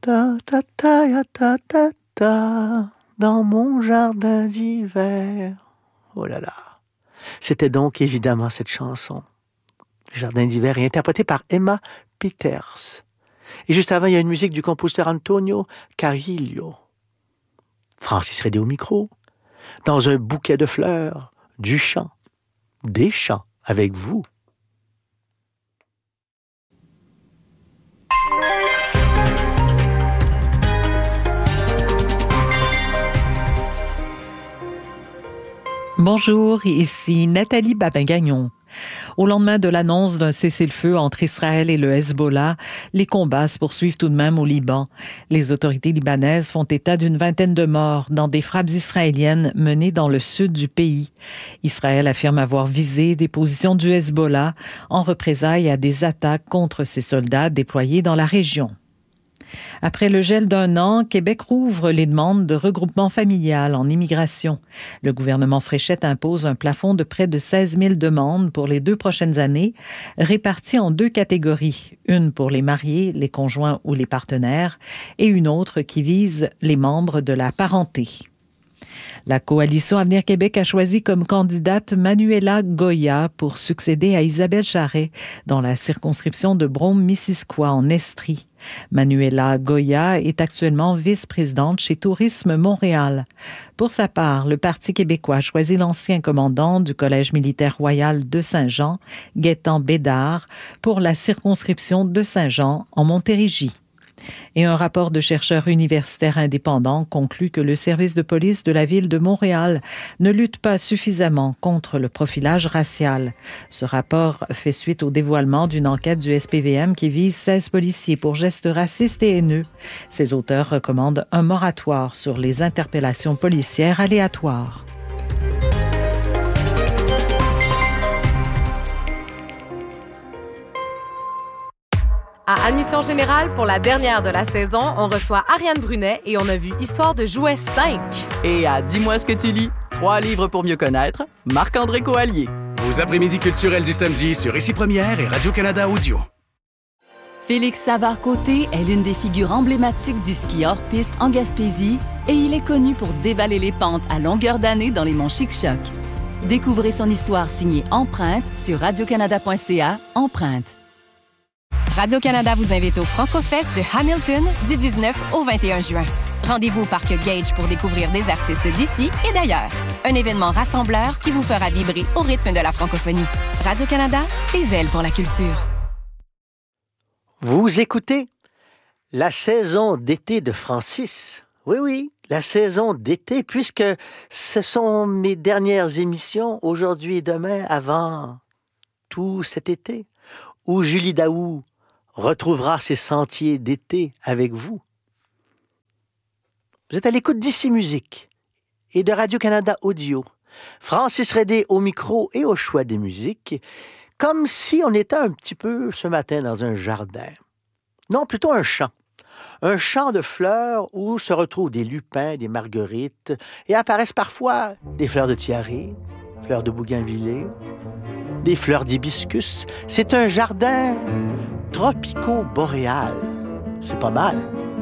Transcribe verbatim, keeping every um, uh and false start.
ta ta ta ya ta ta ta dans mon jardin d'hiver. Oh là là. C'était donc évidemment cette chanson, Jardin d'hiver, est interprétée par Emma Peters. Et juste avant, il y a une musique du compositeur Antonio Carrillo. Francis Redé au micro, dans un bouquet de fleurs, du chant, des chants avec vous. Bonjour, ici Nathalie Babin-Gagnon. Au lendemain de l'annonce d'un cessez-le-feu entre Israël et le Hezbollah, les combats se poursuivent tout de même au Liban. Les autorités libanaises font état d'une vingtaine de morts dans des frappes israéliennes menées dans le sud du pays. Israël affirme avoir visé des positions du Hezbollah en représailles à des attaques contre ses soldats déployés dans la région. Après le gel d'un an, Québec rouvre les demandes de regroupement familial en immigration. Le gouvernement Fréchette impose un plafond de près de seize mille demandes pour les deux prochaines années, réparties en deux catégories, une pour les mariés, les conjoints ou les partenaires, et une autre qui vise les membres de la parenté. La coalition Avenir Québec a choisi comme candidate Manuela Goya pour succéder à Isabelle Charret dans la circonscription de Brome-Missisquoi en Estrie. Manuela Goya est actuellement vice-présidente chez Tourisme Montréal. Pour sa part, le Parti québécois choisit l'ancien commandant du Collège militaire royal de Saint-Jean, Gaétan Bédard, pour la circonscription de Saint-Jean en Montérégie. Et un rapport de chercheurs universitaires indépendants conclut que le service de police de la ville de Montréal ne lutte pas suffisamment contre le profilage racial. Ce rapport fait suite au dévoilement d'une enquête du S P V M qui vise seize policiers pour gestes racistes et haineux. Ses auteurs recommandent un moratoire sur les interpellations policières aléatoires. À Admission Générale, pour la dernière de la saison, on reçoit Ariane Brunet et on a vu Histoire de jouets cinq. Et à Dis-moi ce que tu lis, trois livres pour mieux connaître, Marc-André Coallier. Vos après-midi culturels du samedi sur Ici Première et Radio-Canada Audio. Félix Savard-Côté est l'une des figures emblématiques du ski hors-piste en Gaspésie et il est connu pour dévaler les pentes à longueur d'année dans les monts Chic-Choc. Découvrez son histoire signée Empreinte sur radiocanada point c a, Empreinte. Radio-Canada vous invite au FrancoFest de Hamilton du dix-neuf au vingt et un juin. Rendez-vous au Parc Gage pour découvrir des artistes d'ici et d'ailleurs. Un événement rassembleur qui vous fera vibrer au rythme de la francophonie. Radio-Canada, des ailes pour la culture. Vous écoutez la saison d'été de Francis. Oui, oui, la saison d'été, puisque ce sont mes dernières émissions aujourd'hui et demain avant tout cet été, où Julie Daou retrouvera ses sentiers d'été avec vous. Vous êtes à l'écoute d'Ici Musique et de Radio-Canada Audio. Francis Redé au micro et au choix des musiques, comme si on était un petit peu ce matin dans un jardin. Non, plutôt un champ. Un champ de fleurs où se retrouvent des lupins, des marguerites et apparaissent parfois des fleurs de tiare, fleurs de bougainvillée, des fleurs d'hibiscus. C'est un jardin tropico-boréal. C'est pas mal.